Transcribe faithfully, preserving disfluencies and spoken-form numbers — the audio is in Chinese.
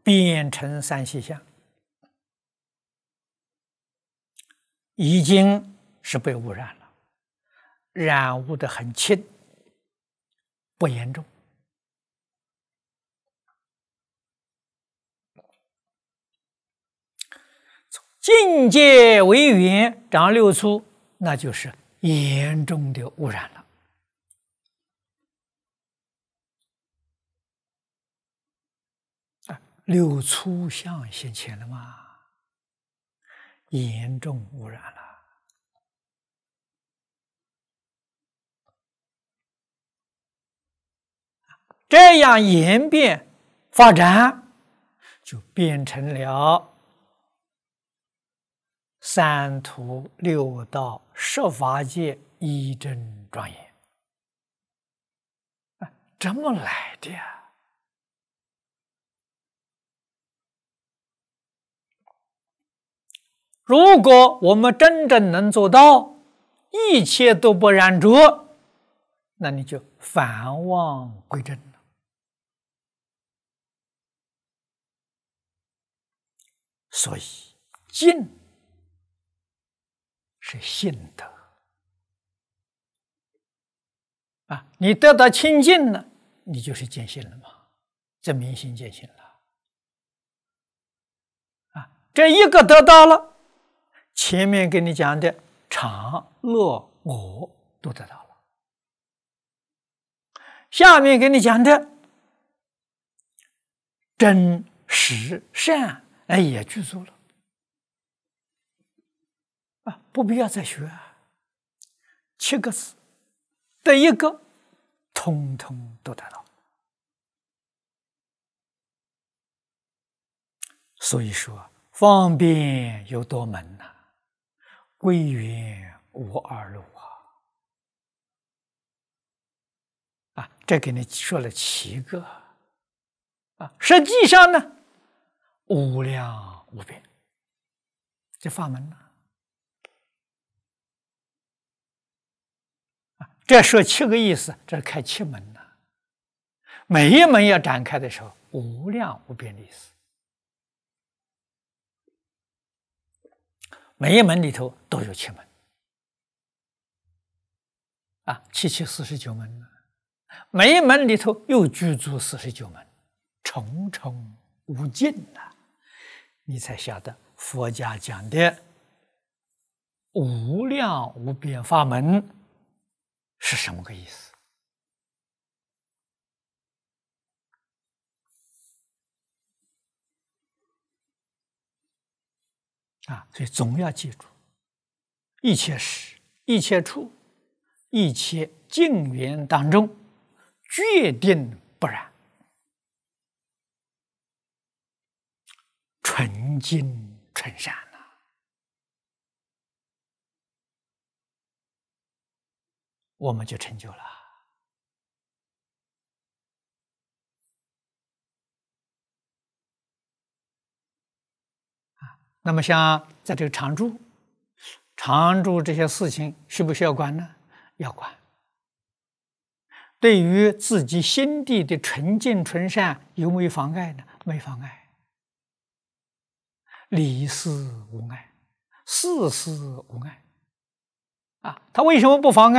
变成三细相，已经是被污染了，染污的很轻，不严重。境界为缘，长六粗，那就是严重的污染了。啊，六粗相现前了吗？严重污染了。这样演变发展，就变成了三途六道十法界一真庄严。啊，这么来的呀？如果我们真正能做到一切都不染着，那你就返妄归真了。所以净是信德啊！你得到清净了，你就是见性了嘛，这明心见性了啊！这一个得到了，前面跟你讲的常乐我都得到了，下面跟你讲的真实善，哎，也具足了啊！不必要再学啊，七个字，得一个，通通都得到。所以说，方便有多门呐、啊，归元无二路啊！啊，这给你说了七个啊，实际上呢，无量无边，这法门呢、啊，这说七个意思，这是开七门呢、啊。每一门要展开的时候，无量无边的意思。每一门里头都有七门啊，七七四十九门呢。每一门里头又具足四十九门，重重无尽啊！你才晓得佛家讲的无量无边法门是什么个意思啊！所以总要记住，一切时、一切处、一切境缘当中，决定不染，纯净纯善呐、啊！我们就成就了。啊，那么像在这个常住、常住这些事情，需不需要管呢？要管。对于自己心地的纯净纯善有没有妨碍呢？没妨碍。理事无碍，事事无碍。啊，他为什么不妨碍？